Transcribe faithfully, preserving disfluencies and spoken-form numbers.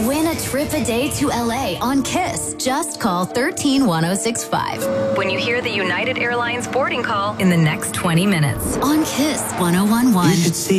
Win a trip a day to L A on Kiss. Just call one three one zero six five when you hear the United Airlines boarding call in the next twenty minutes. On Kiss one oh one point one. You should see